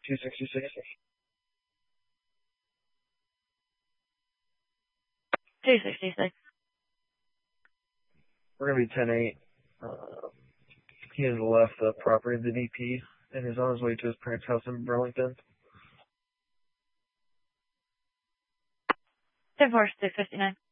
266. 266. We're going to be 10-8. He has left the property of the DP and is on his way to his parents' house in Burlington. 10-4, 659.